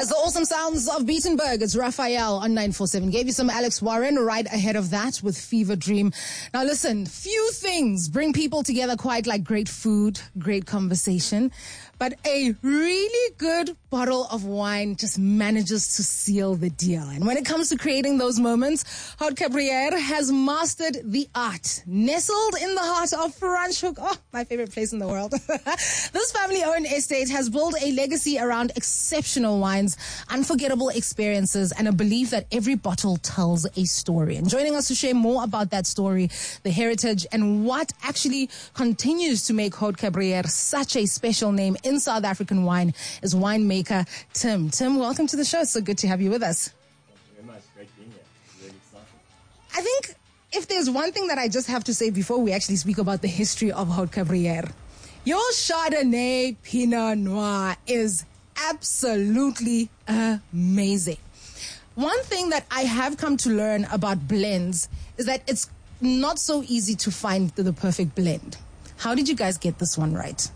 It's the awesome sounds of Beatenberg. It's Raphael on 947. Gave you some Alex Warren right ahead of that with Fever Dream. Now listen, few things bring people together quite like great food, great conversation. But a really good bottle of wine just manages to seal the deal. And when it comes to creating those moments, Haute Cabrières has mastered the art. Nestled in the heart of Franschhoek, my favorite place in the world. This family-owned estate has built a legacy around exceptional wines, unforgettable experiences, and a belief that every bottle tells a story. And joining us to share more about that story, the heritage, and what actually continues to make Haute Cabrières such a special name in South African wine is winemaker Tim. Tim, welcome to the show. It's so good to have you with us. Thank you very much. Great being here. Really excited. I think if there's one thing that I just have to say before we actually speak about the history of Haute Cabrières, your Chardonnay Pinot Noir is absolutely amazing. One thing that I have come to learn about blends is that it's not so easy to find the perfect blend. How did you guys get this one right?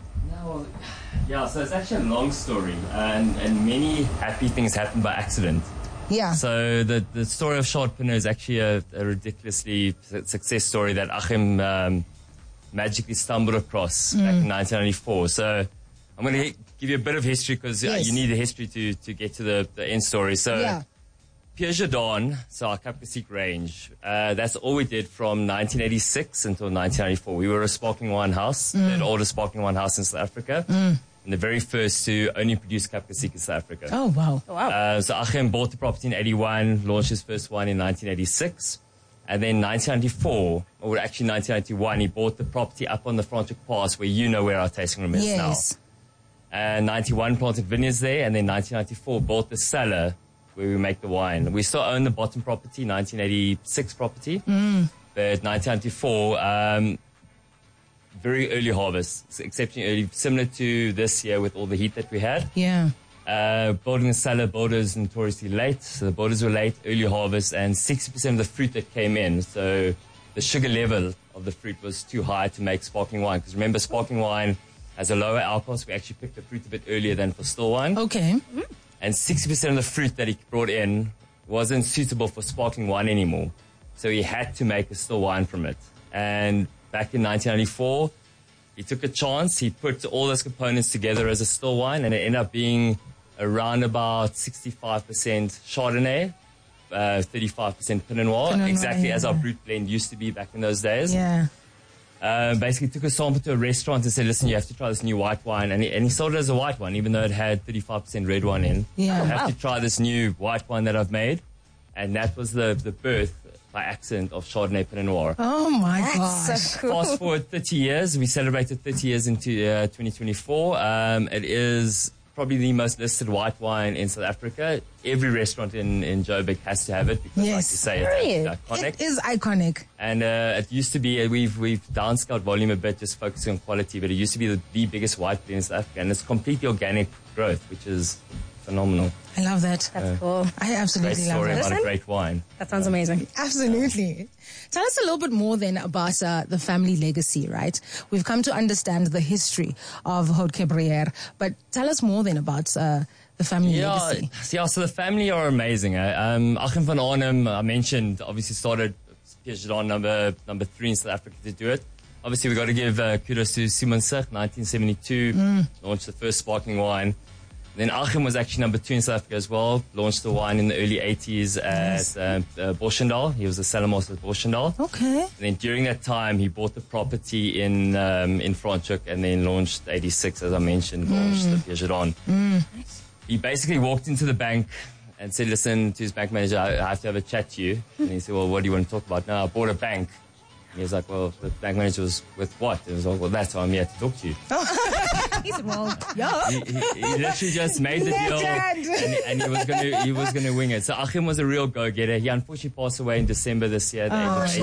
So it's actually a long story, and many happy things happen by accident. Yeah. So the story of Chard Pinot is actually a ridiculously success story that Achim magically stumbled across back in 1994. So I'm going to give you a bit of history because you need the history to get to the end story. So Pierre Jardin, so our Cap Classique range, that's all we did from 1986 until 1994. We were a sparkling wine house, the oldest sparkling wine house in South Africa, and the very first to only produce Cap Classique in South Africa. Oh, wow. So Achim bought the property in 81, launched his first wine in 1986, and then 1994, or actually 1991, he bought the property up on the Franschhoek Pass where our tasting room is now. And 91 planted vineyards there, and then 1994 bought the cellar where we make the wine. We still own the bottom property, 1986 property. But 1994, very early harvest, exceptionally early, similar to this year with all the heat that we had. Yeah. Building the cellar, borders notoriously late. So the borders were late, early harvest, and 60% of the fruit that came in. So the sugar level of the fruit was too high to make sparkling wine. Because remember, sparkling wine has a lower alcohol, so we actually picked the fruit a bit earlier than for still wine. Okay. And 60% of the fruit that he brought in wasn't suitable for sparkling wine anymore. So he had to make a still wine from it. And back in 1994, he took a chance. He put all those components together as a still wine, and it ended up being around about 65% Chardonnay, 35% Pinot Noir, exactly as our brut blend used to be back in those days. Yeah. Basically took a sample to a restaurant and said, listen, you have to try this new white wine. And he sold it as a white wine, even though it had 35% red wine in. Yeah. You have to try this new white wine that I've made. And that was the birth by accident of Chardonnay Pinot Noir. Oh my gosh. That's so cool. Fast forward 30 years. We celebrated 30 years into 2024. It is probably the most listed white wine in South Africa. Every restaurant in Joburg has to have it because, like you say, it's iconic. It is iconic. And it used to be, we've downscaled volume a bit, just focusing on quality, but it used to be the biggest white blend in South Africa, and it's completely organic growth, which is phenomenal. I love that. That's cool. I absolutely Great love story that. about a great wine. That sounds amazing. Absolutely. Tell us a little bit more then about the family legacy, right? We've come to understand the history of Haute Cabrières, but tell us more then about the family legacy. Yeah, so the family are amazing. Achim van Arnhem, I mentioned, obviously started Pierre Jardin number 3 in South Africa to do it. Obviously, we got to give kudos to Simon Sich, 1972, launched the first sparkling wine. Then Achim was actually number 2 in South Africa as well. Launched the wine in the early 80s at Boschendal. He was the cellar master at Boschendal. Okay. And then during that time, he bought the property in Franschhoek and then launched 86, as I mentioned, launched the Pierre Jardin. He basically walked into the bank and said, listen, to his bank manager, I have to have a chat to you. And he said, well, what do you want to talk about? No, I bought a bank. And he was like, well, the bank manager was with what? And he was like, well, that's why I'm here to talk to you. He said, well, He literally just made the deal and he was gonna wing it. So Achim was a real go-getter. He unfortunately passed away in December this year at the age of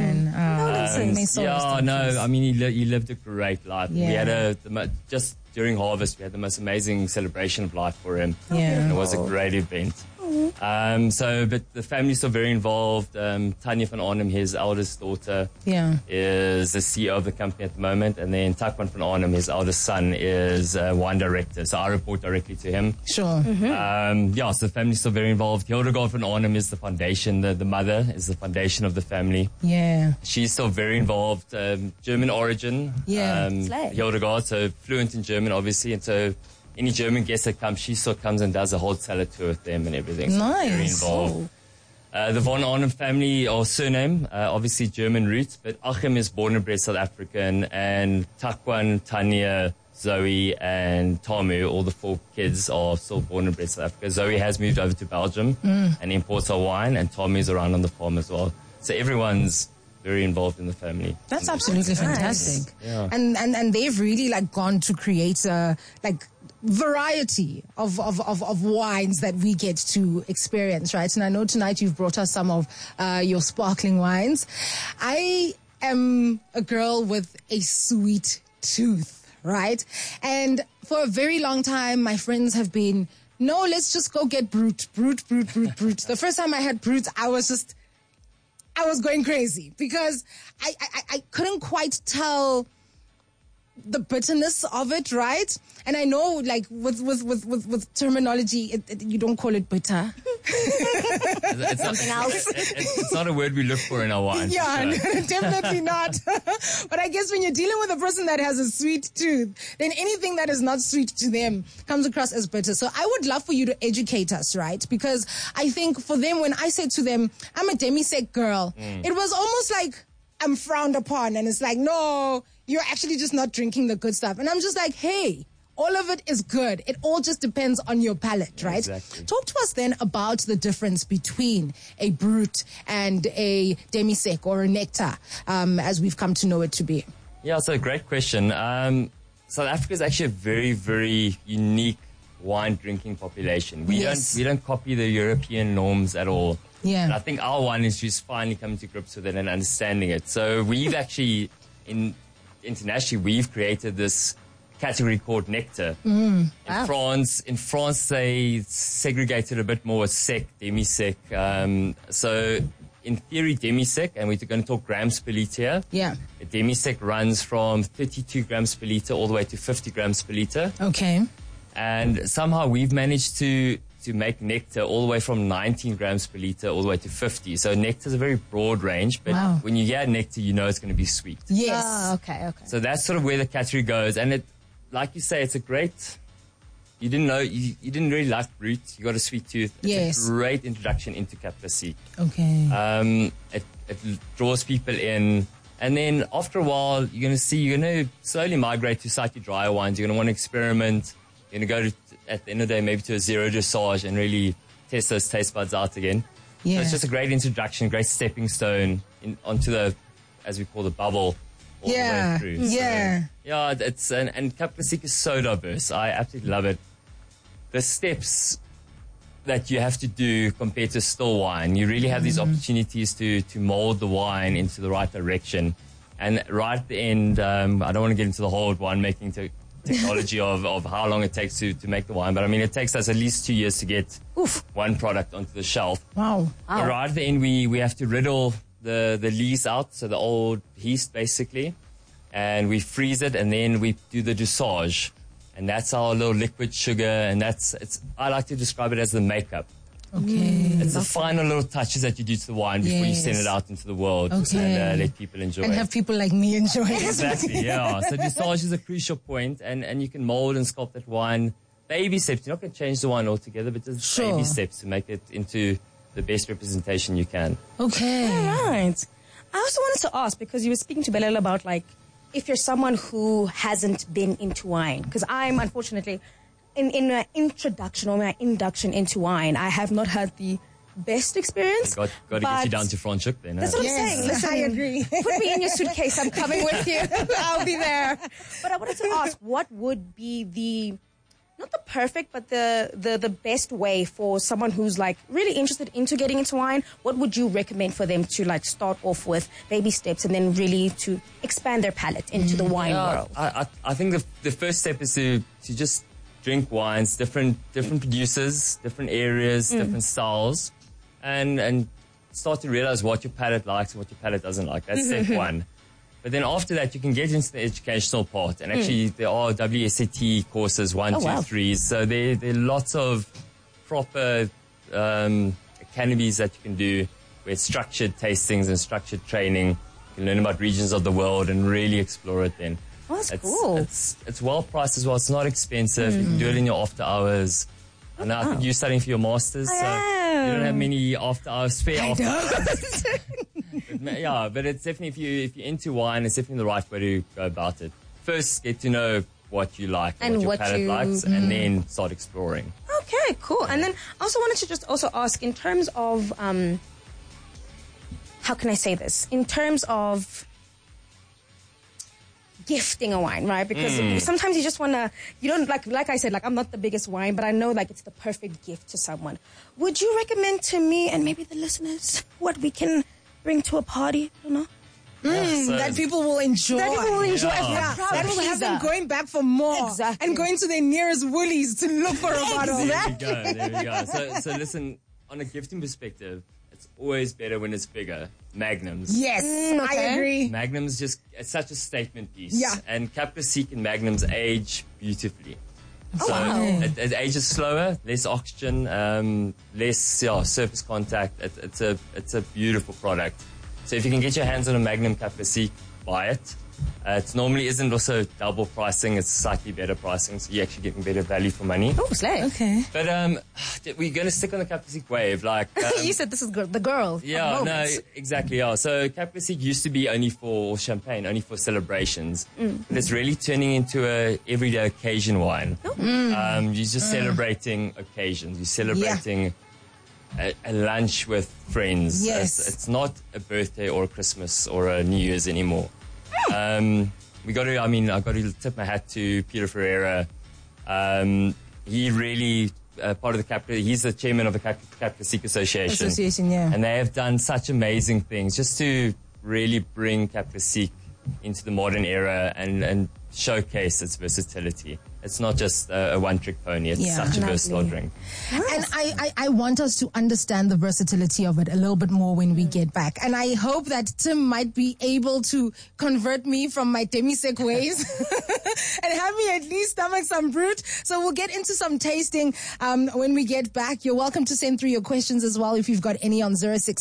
18. I mean, he lived a great life. We had just during harvest, we had the most amazing celebration of life for him. Yeah. And it was a great event. But the family's still very involved. Tanya van Arnhem, his eldest daughter, is the CEO of the company at the moment. And then Takwan van Arnhem, his eldest son, is wine director. So I report directly to him. Sure. So the family's still very involved. Hildegard van Arnhem is the foundation. The mother is the foundation of the family. Yeah. She's still very involved. German origin. Yeah. Hildegard, so fluent in German, obviously. And so any German guest that comes, she still comes and does a whole salad tour with them and everything. So Nice. very involved. The von Arnhem family, or surname, obviously German roots, but Achim is born and bred South African, and Takwan, Tanya, Zoe, and Tamu, all the 4 kids are still born and bred South Africa. Zoe has moved over to Belgium and imports our wine, and Tamu is around on the farm as well. So everyone's very involved in the family. That's absolutely fantastic. Yeah. And they've really like gone to create a like variety of wines that we get to experience, right? And I know tonight you've brought us some of your sparkling wines. I am a girl with a sweet tooth, right? And for a very long time, my friends have been, no, let's just go get Brut. The first time I had Brut, I was going crazy because I couldn't quite tell the bitterness of it, right? And I know, like, with terminology, you don't call it bitter. It's something else. It's not a word we look for in our wine. Yeah, definitely not. But I guess when you're dealing with a person that has a sweet tooth, then anything that is not sweet to them comes across as bitter. So I would love for you to educate us, right? Because I think for them, when I said to them, I'm a demi-sec girl, it was almost like I'm frowned upon. And it's like, no, you're actually just not drinking the good stuff. And I'm just like, hey, all of it is good. It all just depends on your palate, right? Exactly. Talk to us then about the difference between a Brut and a demi-sec or a nectar, as we've come to know it to be. Yeah, so great question. South Africa is actually a very, very unique wine drinking population. We don't copy the European norms at all. Yeah. And I think our wine is just finally coming to grips with it and understanding it. So we've actually, internationally, we've created this category called nectar. In France, they segregated a bit more sec, demi-sec. So in theory, demi-sec, and we're going to talk grams per litre here. Yeah. A demi-sec runs from 32 grams per litre all the way to 50 grams per litre. Okay. And somehow we've managed to make nectar all the way from 19 grams per litre all the way to 50. So nectar is a very broad range, but when you hear nectar, you know it's going to be sweet. Yes. Oh, okay. So that's sort of where the category goes. And it, like you say, it's a great, you didn't know, you didn't really like Brut, you got a sweet tooth. It's a great introduction into Cap Classique. Okay. It draws people in. And then after a while, you're going to slowly migrate to slightly drier wines. You're going to want to experiment. You're going to go at the end of the day, maybe to a zero dosage and really test those taste buds out again. Yeah. So it's just a great introduction, great stepping stone onto the, as we call the bubble, all the way through. Yeah. So, yeah, it's, and Cap Classique is so diverse. I absolutely love it. The steps that you have to do compared to still wine, you really have these opportunities to mold the wine into the right direction. And right at the end, I don't want to get into the whole winemaking technology of how long it takes to make the wine. But I mean, it takes us at least 2 years to get one product onto the shelf. Wow. But right at the end, we have to riddle the lees out, so the old yeast basically, and we freeze it, and then we do the dosage. And that's our little liquid sugar, and I like to describe it as the makeup. Okay. It's the final little touches that you do to the wine before you send it out into the world and let people enjoy and it. have people like me enjoy it. Exactly, yeah. So dosage is a crucial point, and you can mold and sculpt that wine. Baby steps. You're not going to change the wine altogether, but just baby steps to make it into the best representation you can. Okay. All right. I also wanted to ask, because you were speaking to Belala about, like, if you're someone who hasn't been into wine, because I'm unfortunately in my introduction or my induction into wine, I have not had the best experience. Got to get you down to Franschhoek then. That's what I'm saying. Listen, I agree. Put me in your suitcase. I'm coming with you. I'll be there. But I wanted to ask, what would be the, not the perfect, but the best way for someone who's like really interested into getting into wine? What would you recommend for them to like start off with baby steps and then really to expand their palate into the wine world? I think the first step is to just drink wines, different producers, different areas, different styles, and start to realize what your palate likes and what your palate doesn't like. That's step one. But then after that, you can get into the educational part. And actually, there are WSET courses, 1, 2, 3s. So there are lots of proper academies that you can do with structured tastings and structured training. You can learn about regions of the world and really explore it then. Oh, that's cool. It's well priced as well. It's not expensive. You can do it in your after hours. And I think you're studying for your masters, so you don't have many after hours, spare after hours. But it's definitely, if you're into wine, it's definitely the right way to go about it. First, get to know what you like and what your palate likes, and then start exploring. Okay, cool. And then I also wanted to just also ask, in terms of, how can I say this? In terms of gifting a wine, right? Because sometimes you just want to, you don't, like I said, like I'm not the biggest wine, but I know like it's the perfect gift to someone. Would you recommend to me and maybe the listeners what we can bring to a party? I don't know. That people will enjoy. That people will enjoy. That will have them going back for more. Exactly. And going to their nearest Woolies to look for a bottle. There we go. So listen, on a gifting perspective, it's always better when it's bigger. Magnums. Yes, I agree. Magnums it's such a statement piece. Yeah. And Cap Classique and Magnums age beautifully. It ages slower, less oxygen, less surface contact. It's a beautiful product. So if you can get your hands on a Magnum Cap Classique, buy it. It normally isn't also double pricing. It's slightly better pricing, so you're actually getting better value for money. Oh, slay. Okay. But we're going to stick on the Cap Classique wave. Like you said, this is the girl. Yeah, no, exactly. Yeah. So Cap Classique used to be only for champagne, only for celebrations. But it's really turning into a everyday occasion wine. You're just celebrating occasions. You're celebrating a lunch with friends. Yes. It's not a birthday or a Christmas or a New Year's anymore. I got to tip my hat to Peter Ferreira. He really, part of he's the chairman of the Cap Classique Association. And they have done such amazing things just to really bring Cap Classique into the modern era and showcase its versatility. It's not just a one-trick pony. It's such a versatile drink. And I want us to understand the versatility of it a little bit more when we get back. And I hope that Tim might be able to convert me from my demi-sec ways and have me at least stomach some brut. So we'll get into some tasting when we get back. You're welcome to send through your questions as well if you've got any on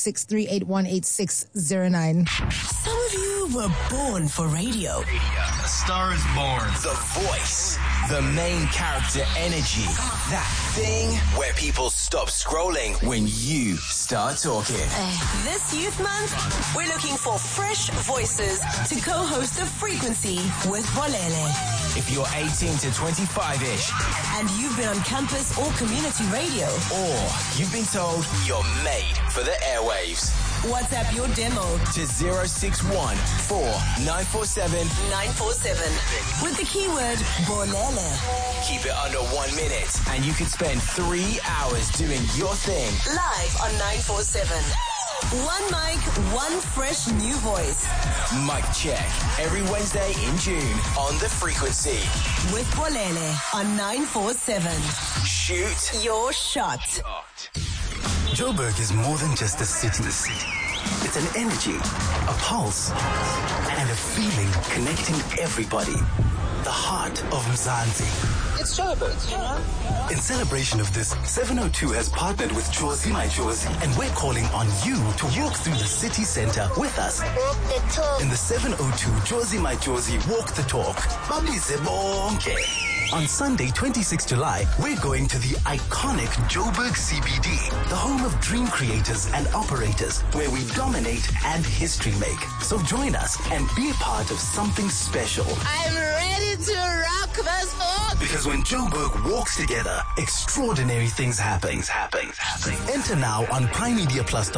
0663818609. Some of you were born for radio. A Star is Born. The voice. The main character energy. That thing where people stop scrolling when you start talking. This Youth Month, we're looking for fresh voices to co-host The Frequency with Bolele. If you're 18 to 25-ish. And you've been on campus or community radio. Or you've been told you're made for the airwaves. WhatsApp your demo to 061 4947 947 with the keyword Bolele. Keep it under 1 minute and you can spend 3 hours doing your thing. Live on 947. One mic, one fresh new voice. Mic check. Every Wednesday in June on The Frequency. With Bolele on 947. Shoot your shot. Joburg is more than just a city. It's an energy, a pulse, and a feeling connecting everybody. The heart of Mzansi. It's Joburg. In celebration of this, 702 has partnered with Jozi My Jozi, and we're calling on you to walk through the city center with us. Walk the talk. In the 702 Jozi My Jozi Walk the Talk. Babize bonke. On Sunday, 26 July, we're going to the iconic Joburg CBD, the home of dream creators and operators, where we dominate and history make. So join us and be a part of something special. I'm ready to rock this book. Because when Joburg walks together, extraordinary things happen. Enter now on primemedia plus.